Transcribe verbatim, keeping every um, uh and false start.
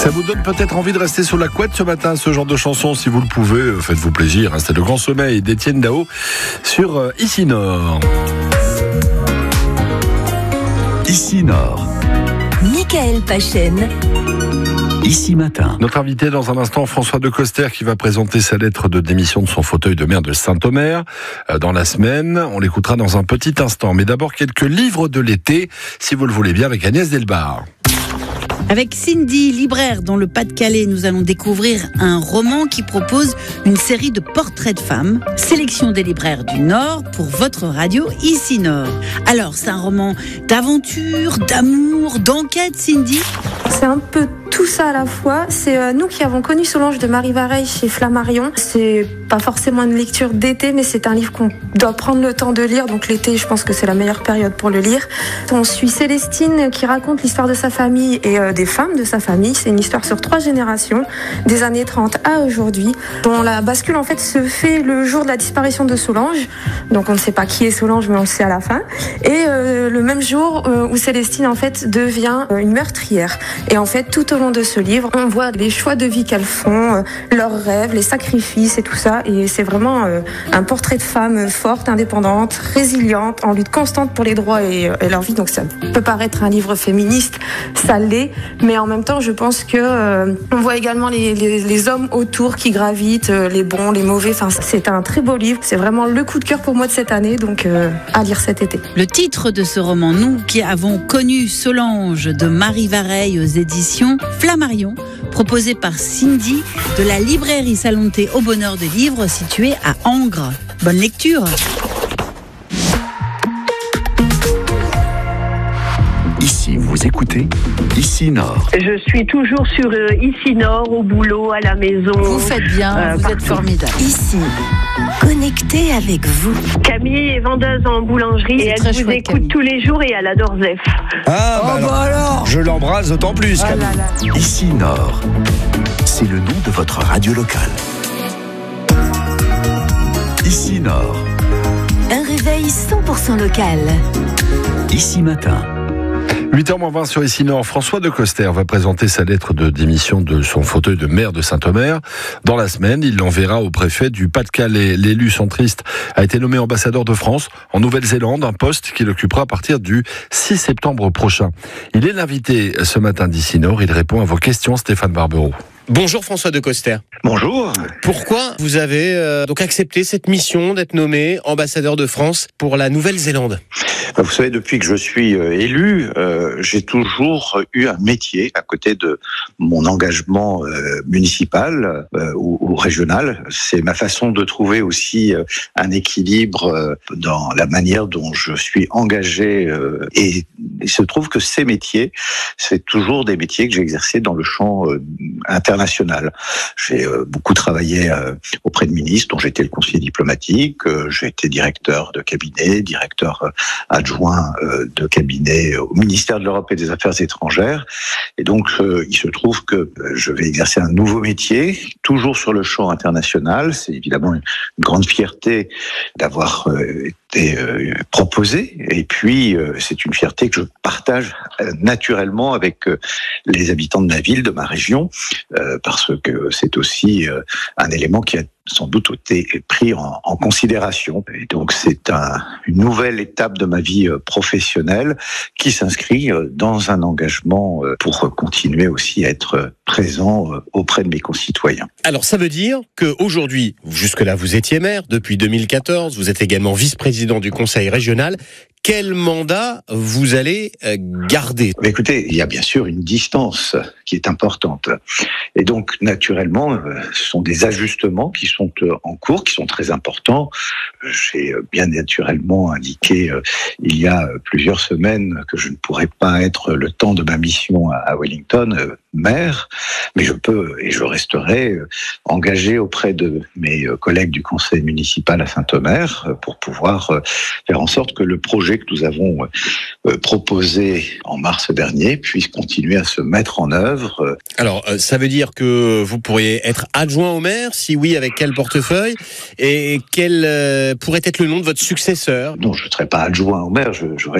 Ça vous donne peut-être envie de rester sous la couette ce matin, ce genre de chanson, si vous le pouvez, faites-vous plaisir. C'est Le Grand Sommeil d'Étienne Dao sur Ici Nord. Ici Nord. Michael Pachen. Ici Matin. Notre invité dans un instant, François Decoster, qui va présenter sa lettre de démission de son fauteuil de maire de Saint-Omer dans la semaine. On l'écoutera dans un petit instant. Mais d'abord, quelques livres de l'été, si vous le voulez bien, avec Agnès Delbar. Avec Cindy, libraire dans le Pas-de-Calais, nous allons découvrir un roman qui propose une série de portraits de femmes. Sélection des libraires du Nord pour votre radio Ici Nord. Alors, c'est un roman d'aventure, d'amour, d'enquête, Cindy ? C'est un peu tout ça à la fois. C'est euh, nous qui avons connu Solange de Marie Vareille chez Flammarion. C'est pas forcément une lecture d'été, mais c'est un livre qu'on doit prendre le temps de lire. Donc l'été, je pense que c'est la meilleure période pour le lire. On suit Célestine qui raconte l'histoire de sa famille et euh, des femmes de sa famille. C'est une histoire sur trois générations, des années trente à aujourd'hui. Dont la bascule en fait se fait le jour de la disparition de Solange. Donc on ne sait pas qui est Solange, mais on le sait à la fin. Et euh, le même jour euh, où Célestine en fait devient euh, une meurtrière. Et en fait, tout au long de ce livre, on voit les choix de vie qu'elles font, euh, leurs rêves, les sacrifices et tout ça. Et c'est vraiment euh, un portrait de femme forte, indépendante, résiliente, en lutte constante pour les droits et, et leur vie. Donc ça peut paraître un livre féministe, ça l'est, mais en même temps, je pense que euh, on voit également les, les, les hommes autour qui gravitent, euh, les bons, les mauvais. Enfin, c'est un très beau livre. C'est vraiment le coup de cœur pour moi de cette année, donc euh, à lire cet été. Le titre de ce roman, nous qui avons connu Solange de Marie Vareille aux éditions Flammarion, proposé par Cindy de la librairie Salon de Thé au Bonheur des Livres située à Angres. Bonne lecture. Ici, vous écoutez Ici Nord. Je suis toujours sur euh, Ici Nord, au boulot, à la maison. Vous faites bien, euh, vous partout. êtes formidable. Ici, connecté avec vous. Camille est vendeuse en boulangerie C'est et très elle vous chouette, écoute Camille. tous les jours et elle adore Zef. Ah, bah alors, alors je l'embrasse d'autant plus. Oh Camille. là là. Ici Nord. C'est le nom de votre radio locale. Ici Nord. Un réveil cent pour cent local. Ici Matin. huit heures moins vingt sur Ici Nord, François Decoster va présenter sa lettre de démission de son fauteuil de maire de Saint-Omer. Dans la semaine, il l'enverra au préfet du Pas-de-Calais. L'élu centriste a été nommé ambassadeur de France en Nouvelle-Zélande, un poste qu'il occupera à partir du six septembre prochain. Il est l'invité ce matin d'Ici Nord. Il répond à vos questions, Stéphane Barbero. Bonjour François Decoster. Bonjour. Pourquoi vous avez euh, donc accepté cette mission d'être nommé ambassadeur de France pour la Nouvelle-Zélande ? Vous savez, depuis que je suis euh, élu, euh, j'ai toujours eu un métier à côté de mon engagement euh, municipal euh, ou, ou régional. C'est ma façon de trouver aussi euh, un équilibre euh, dans la manière dont je suis engagé. Euh, et il se trouve que ces métiers, c'est toujours des métiers que j'ai exercés dans le champ euh, international. J'ai euh, beaucoup travaillé euh, auprès de ministres dont j'étais le conseiller diplomatique. Euh, j'ai été directeur de cabinet, directeur euh, adjoint euh, de cabinet au ministère de l'Europe et des Affaires étrangères. Et donc, euh, il se trouve que euh, je vais exercer un nouveau métier, toujours sur le champ international. C'est évidemment une, une grande fierté d'avoir euh, été euh, proposé. Et puis, euh, c'est une fierté que je partage euh, naturellement avec euh, les habitants de ma ville, de ma région, euh, parce que c'est aussi euh, un élément qui a sans doute été pris en, en considération. Et donc c'est un, une nouvelle étape de ma vie professionnelle qui s'inscrit dans un engagement pour continuer aussi à être présent auprès de mes concitoyens. Alors ça veut dire qu'aujourd'hui, jusque-là vous étiez maire depuis deux mille quatorze, vous êtes également vice-président du conseil régional. Quel mandat vous allez garder ? Écoutez, il y a bien sûr une distance qui est importante. Et donc, naturellement, ce sont des ajustements qui sont en cours, qui sont très importants. J'ai bien naturellement indiqué il y a plusieurs semaines que je ne pourrais pas être le temps de ma mission à Wellington maire, mais je peux et je resterai engagé auprès de mes collègues du conseil municipal à Saint-Omer pour pouvoir faire en sorte que le projet que nous avons proposé en mars dernier puisse continuer à se mettre en œuvre. Alors, ça veut dire que vous pourriez être adjoint au maire, si oui, avec quel portefeuille ? Et quel euh, pourrait être le nom de votre successeur ? Non, je ne serai pas adjoint au maire, je, je